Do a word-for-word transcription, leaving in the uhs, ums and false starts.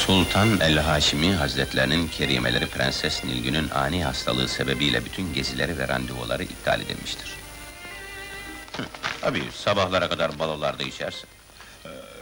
Sultan el-Haşimi Hazretlerinin kerimeleri Prenses Nilgün'ün ani hastalığı sebebiyle bütün gezileri ve randevuları iptal edilmiştir. Hı, tabii sabahlara kadar balolarda içersin.